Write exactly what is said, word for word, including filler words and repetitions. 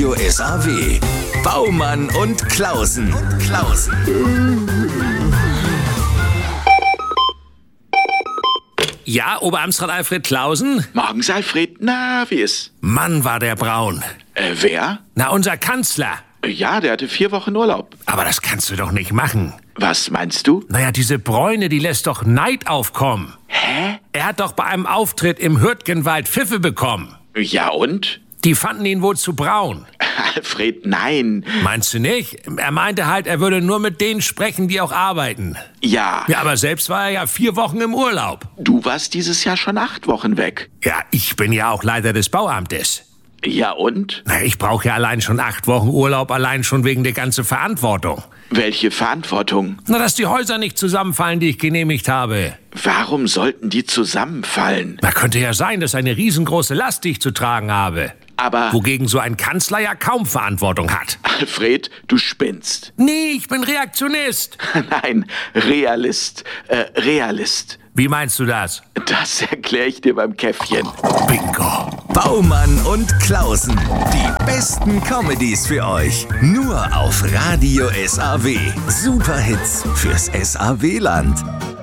Radio S A W. Baumann und Klausen. Klausen. Ja, Oberamtsrat Alfred Klausen? Morgens, Alfred. Na, wie ist? Mann, war der braun. Äh, wer? Na, unser Kanzler. Ja, der hatte vier Wochen Urlaub. Aber das kannst du doch nicht machen. Was meinst du? Naja, diese Bräune, die lässt doch Neid aufkommen. Hä? Er hat doch bei einem Auftritt im Hürtgenwald Pfiffe bekommen. Ja, und? Die fanden ihn wohl zu braun. Alfred, nein. Meinst du nicht? Er meinte halt, er würde nur mit denen sprechen, die auch arbeiten. Ja. Ja, aber selbst war er ja vier Wochen im Urlaub. Du warst dieses Jahr schon acht Wochen weg. Ja, ich bin ja auch Leiter des Bauamtes. Ja, und? Na, ich brauche ja allein schon acht Wochen Urlaub, allein schon wegen der ganzen Verantwortung. Welche Verantwortung? Na, dass die Häuser nicht zusammenfallen, die ich genehmigt habe. Warum sollten die zusammenfallen? Na, könnte ja sein, dass eine riesengroße Last, die ich zu tragen habe. Aber... Wogegen so ein Kanzler ja kaum Verantwortung hat. Alfred, du spinnst. Nee, ich bin Reaktionist. Nein, Realist. Äh, Realist. Wie meinst du das? Das erkläre ich dir beim Käffchen. Bingo. Baumann und Klausen. Die besten Comedies für euch. Nur auf Radio S A W. Superhits fürs S A W-Land.